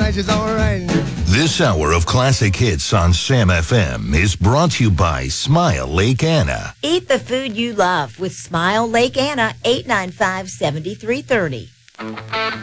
she's all right. This hour of classic hits on Sam FM is brought to you by Smile Lake Anna. Eat the food you love with Smile Lake Anna, 895-7330.